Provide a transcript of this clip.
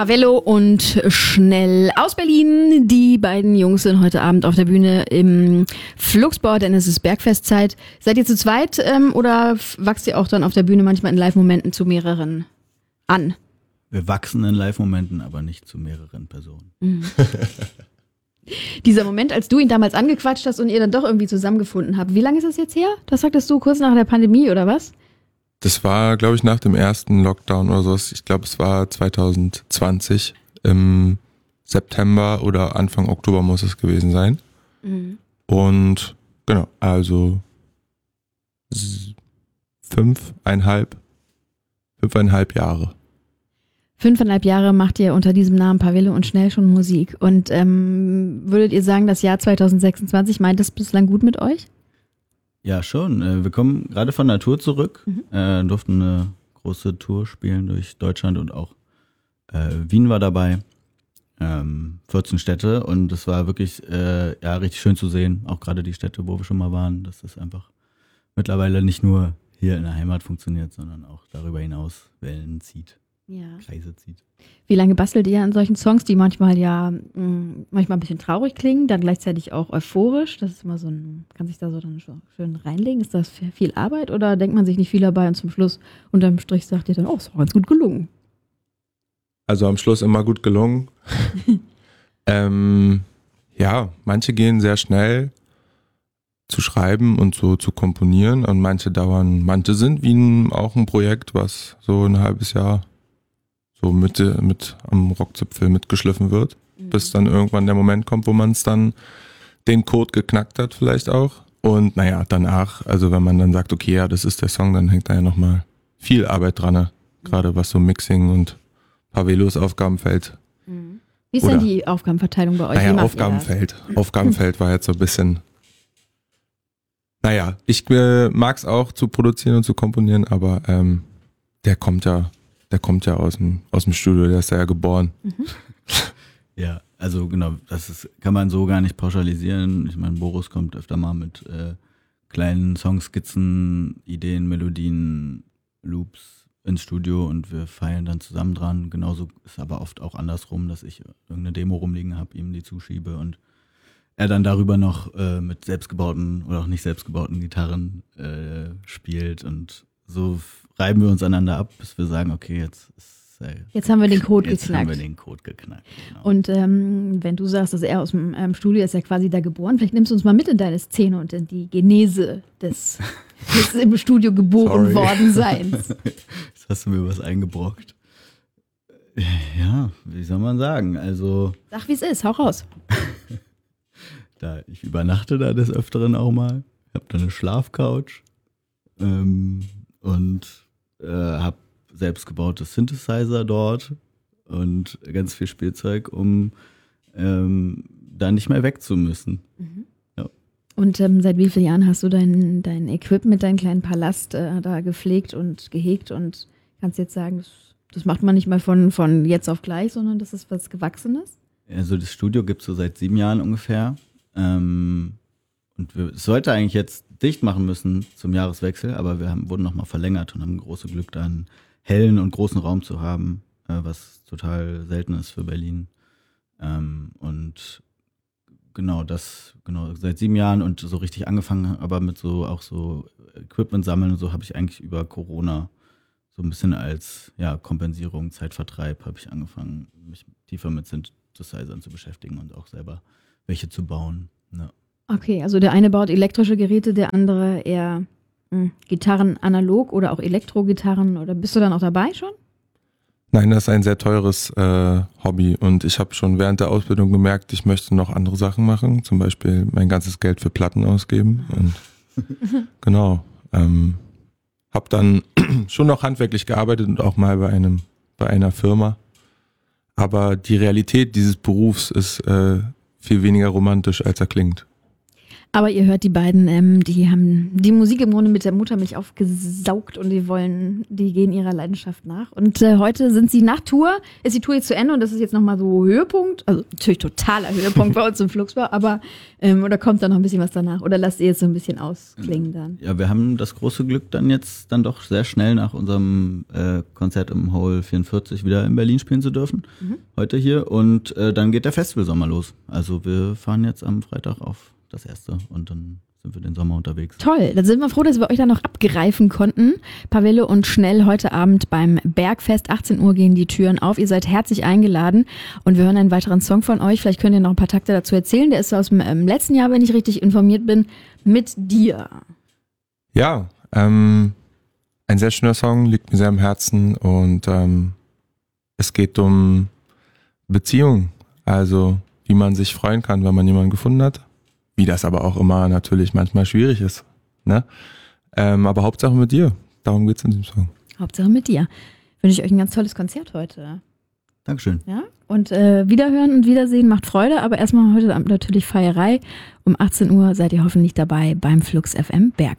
Pavello und Schnell aus Berlin. Die beiden Jungs sind heute Abend auf der Bühne im Flugsbau, denn es ist Bergfestzeit. Seid ihr zu zweit oder wachst ihr auch dann auf der Bühne manchmal in Live-Momenten zu mehreren an? Wir wachsen in Live-Momenten, aber nicht zu mehreren Personen. Mhm. Dieser Moment, als du ihn damals angequatscht hast und ihr dann doch irgendwie zusammengefunden habt. Wie lange ist das jetzt her? Das sagtest du kurz nach der Pandemie oder was? Das war, glaube ich, nach dem ersten Lockdown oder sowas. Ich glaube, es war 2020 im September oder Anfang Oktober muss es gewesen sein. Mhm. Und genau, also 5,5 Jahre. 5,5 Jahre macht ihr unter diesem Namen Pavello und Schnell schon Musik. Und würdet ihr sagen, das Jahr 2026 meint es bislang gut mit euch? Ja, schon. Wir kommen gerade von der Tour zurück, durften eine große Tour spielen durch Deutschland und auch Wien war dabei. 14 Städte und es war wirklich richtig schön zu sehen, auch gerade die Städte, wo wir schon mal waren, dass das einfach mittlerweile nicht nur hier in der Heimat funktioniert, sondern auch darüber hinaus Wellen zieht. Ja. Kreise zieht. Wie lange bastelt ihr an solchen Songs, die manchmal manchmal ein bisschen traurig klingen, dann gleichzeitig auch euphorisch? Das ist immer so kann sich da so dann schön reinlegen. Ist das viel Arbeit oder denkt man sich nicht viel dabei und zum Schluss unterm Strich sagt ihr dann, oh, ist auch ganz gut gelungen? Also am Schluss immer gut gelungen. Ja, manche gehen sehr schnell zu schreiben und so zu komponieren und manche sind wie auch ein Projekt, was so ein halbes Jahr so mit am Rockzipfel mitgeschliffen wird, bis dann irgendwann der Moment kommt, wo man es dann den Code geknackt hat vielleicht auch. Und naja, danach, also wenn man dann sagt, okay, ja, das ist der Song, dann hängt da ja nochmal viel Arbeit dran, ne? Gerade was so Mixing und Pavellos Aufgabenfeld. Wie ist denn die Aufgabenverteilung bei euch? Naja, Aufgabenfeld war jetzt so ein bisschen, naja, ich mag es auch zu produzieren und zu komponieren, aber der kommt ja aus dem Studio, der ist ja geboren. Mhm. Ja, also genau, kann man so gar nicht pauschalisieren. Ich meine, Boris kommt öfter mal mit kleinen Songskizzen, Ideen, Melodien, Loops ins Studio und wir feilen dann zusammen dran. Genauso ist aber oft auch andersrum, dass ich irgendeine Demo rumliegen habe, ihm die zuschiebe und er dann darüber noch mit selbstgebauten oder auch nicht selbstgebauten Gitarren spielt und so reiben wir uns aneinander ab, bis wir sagen, okay, jetzt haben wir den Code geknackt. Jetzt haben wir den Code geknackt, genau. Und wenn du sagst, dass er aus dem Studio ist ja quasi da geboren, vielleicht nimmst du uns mal mit in deine Szene und in die Genese des im Studio geboren worden Seins. Jetzt hast du mir was eingebrockt. Ja, wie soll man sagen, also... Sag, wie es ist, hau raus. Ich übernachte da des Öfteren auch mal, hab da eine Schlafcouch und habe selbstgebaute Synthesizer dort und ganz viel Spielzeug, um da nicht mehr weg zu müssen. Mhm. Ja. Und seit wie vielen Jahren hast du dein Equipment, deinen kleinen Palast da gepflegt und gehegt und kannst jetzt sagen, das macht man nicht mal von jetzt auf gleich, sondern das ist was Gewachsenes? Also das Studio gibt es so seit 7 Jahren ungefähr. Und es sollte eigentlich jetzt dicht machen müssen zum Jahreswechsel, aber wir wurden nochmal verlängert und haben große Glück, da einen hellen und großen Raum zu haben, was total selten ist für Berlin. Und genau seit 7 Jahren und so richtig angefangen, aber mit so Equipment sammeln und so habe ich eigentlich über Corona so ein bisschen als Kompensierung, Zeitvertreib habe ich angefangen, mich tiefer mit Synthesizern zu beschäftigen und auch selber welche zu bauen. Ja. Okay, also der eine baut elektrische Geräte, der andere eher Gitarren analog oder auch Elektrogitarren, oder bist du dann auch dabei schon? Nein, das ist ein sehr teures Hobby und ich habe schon während der Ausbildung gemerkt, ich möchte noch andere Sachen machen, zum Beispiel mein ganzes Geld für Platten ausgeben und genau, habe dann schon noch handwerklich gearbeitet und auch mal bei einer Firma, aber die Realität dieses Berufs ist viel weniger romantisch, als er klingt. Aber ihr hört die beiden, die haben die Musik im Grunde mit der Muttermilch aufgesaugt und die gehen ihrer Leidenschaft nach. Und heute sind sie nach Tour, ist die Tour jetzt zu Ende und das ist jetzt nochmal so Höhepunkt, also natürlich totaler Höhepunkt bei uns im Fluxbau, aber oder kommt da noch ein bisschen was danach? Oder lasst ihr jetzt so ein bisschen ausklingen dann? Ja, wir haben das große Glück dann jetzt dann doch sehr schnell nach unserem Konzert im Hall 44 wieder in Berlin spielen zu dürfen. Heute hier und dann geht der Festivalsommer los. Also wir fahren jetzt am Freitag auf das erste und dann sind wir den Sommer unterwegs. Toll, dann sind wir froh, dass wir euch dann noch abgreifen konnten. Pavelle und Schnell heute Abend beim Bergfest. 18 Uhr gehen die Türen auf. Ihr seid herzlich eingeladen und wir hören einen weiteren Song von euch. Vielleicht könnt ihr noch ein paar Takte dazu erzählen. Der ist aus dem letzten Jahr, wenn ich richtig informiert bin, mit dir. Ja, ein sehr schöner Song, liegt mir sehr am Herzen und es geht um Beziehung, also wie man sich freuen kann, wenn man jemanden gefunden hat. Wie das aber auch immer natürlich manchmal schwierig ist. Ne? Aber Hauptsache mit dir. Darum geht's in diesem Song. Hauptsache mit dir. Wünsche ich euch ein ganz tolles Konzert heute. Dankeschön. Ja? Und Wiederhören und Wiedersehen macht Freude, aber erstmal heute Abend natürlich Feierei. Um 18 Uhr seid ihr hoffentlich dabei beim Flux FM Bergfest.